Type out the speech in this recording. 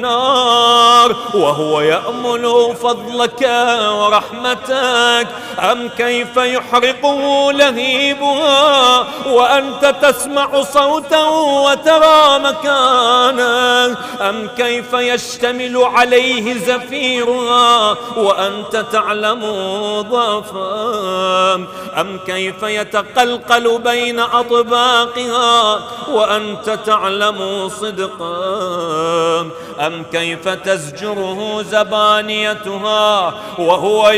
النار وهو يأمل فضلك ورحمتك؟ أم كيف يحرقه لهيبها وأنت تسمع صوته وترى مكانه؟ أم كيف يشتمل عليه زفيرها وأنت تعلم ضعفا؟ أم كيف يتقلقل بين أطباقها وأنت تعلم صدقا؟ أم كيف تزجره زبانيتها وهو